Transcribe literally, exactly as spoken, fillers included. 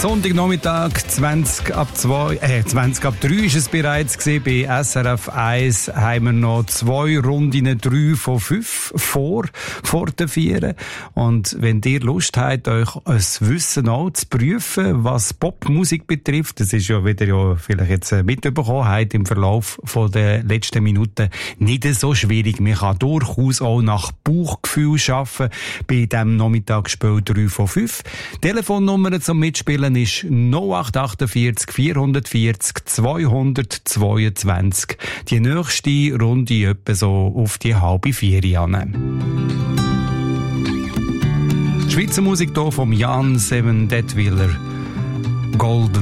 Sonntagnachmittag, zwanzig ab zwei, äh, zwanzig ab drei ist es bereits gewesen. Bei S R F eins haben wir noch zwei Runden, drei von fünf vor, vor den vier. Und wenn ihr Lust habt, euch ein Wissen auch zu prüfen, was Popmusik betrifft, das ist ja wieder ja vielleicht jetzt mitbekommen habt im Verlauf von der letzten Minuten, nicht so schwierig. Man kann durchaus auch nach Bauchgefühl arbeiten bei diesem Nachmittagsspiel drei von fünf. Telefonnummer zum Mitspielen ist null acht achtundvierzig vierhundertvierzig zweihundertzweiundzwanzig. Die nächste Runde etwa so auf die halbe vier an. Schweizer Musik hier vom Jan Seven Detwiller. Golden.